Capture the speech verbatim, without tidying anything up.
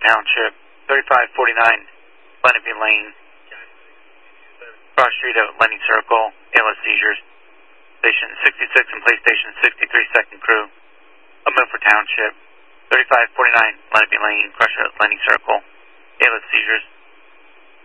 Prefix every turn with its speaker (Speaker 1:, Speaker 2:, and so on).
Speaker 1: Township, thirty-five forty-nine Lenape Lane, cross street of Lenny Circle, A L S seizures. Station sixty-six and PlayStation sixty-three second crew. A move for Township, thirty-five forty-nine Lenape Lane, cross street of Lenny Circle, A L S seizures.